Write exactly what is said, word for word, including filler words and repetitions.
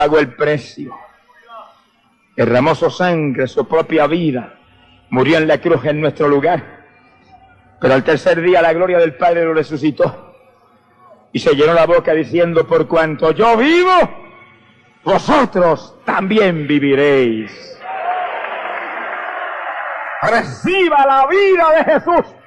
pagó el precio, derramó su sangre, su propia vida, murió en la cruz en nuestro lugar, pero al tercer día la gloria del Padre lo resucitó y se llenó la boca diciendo: por cuanto yo vivo, vosotros también viviréis. Reciba la vida de Jesús.